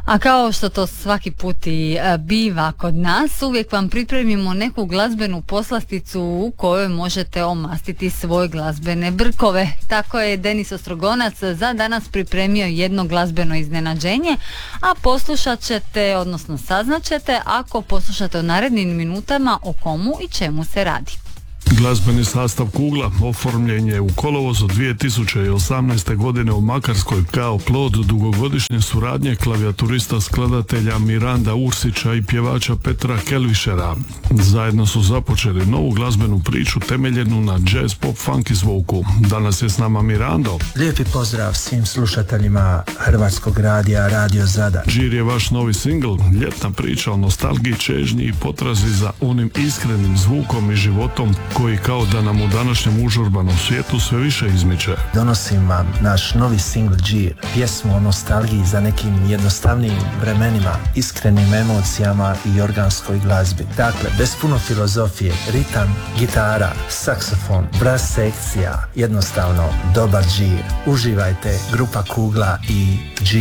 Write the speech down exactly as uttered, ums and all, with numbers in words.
A kao što to svaki put i biva kod nas, uvijek vam pripremimo neku glazbenu poslasticu u kojoj možete omastiti svoje glazbene brkove. Tako je Denis Ostrogonac za danas pripremio jedno glazbeno iznenađenje, a poslušat ćete, odnosno saznat ćete ako poslušate u narednim minutama o komu i čemu se radi. Glazbeni sastav Kugla oformljen je u kolovozu dvije tisuće osamnaeste. godine u Makarskoj kao plod dugogodišnje suradnje klavijaturista skladatelja Miranda Ursića i pjevača Petra Kelvišera. Zajedno su započeli novu glazbenu priču temeljenu na jazz, pop, funky zvuku. Danas je s nama Mirando. Lijepi pozdrav svim slušateljima Hrvatskog radija Radio Zadar. Džir je vaš novi singl, ljetna priča o nostalgiji, čežnji i potrazi za onim iskrenim zvukom i životom koji kao da nam u današnjem užurbanom svijetu sve više izmiče. Donosim vam naš novi singl Džir, pjesmu o nostalgiji za nekim jednostavnijim vremenima, iskrenim emocijama i organskoj glazbi. Dakle, bez puno filozofije, ritam, gitara, saksofon, bras sekcija, jednostavno dobar džir. Uživajte, grupa Kugla i Džir.